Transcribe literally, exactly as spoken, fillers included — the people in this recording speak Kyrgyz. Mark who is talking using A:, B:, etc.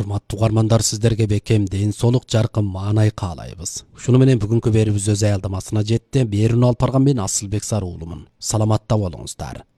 A: Урматтуу угармандар, сиздерге бекем ден соолук, жаркын маанай каалайбыз. Ушуну менен бүгүнкү берүүбүз өз аялдамасына жетти. Берүүнү алып барган мен Асылбек Сарыуулумун. Саламатта болуңуздар.